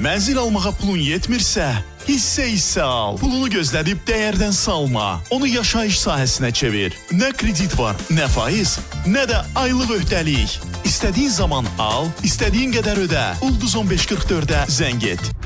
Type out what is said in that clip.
Mənzil almağa pulun yetmirsə, hissə al. Pulunu gözlədib dəyərdən salma. Onu yaşayış sahəsinə çevir. Nə kredit var, nə faiz, nə də aylıq öhdəlik. İstədiyin zaman al, istədiyin qədər ödə. Ulduz 1544-ə zəng et.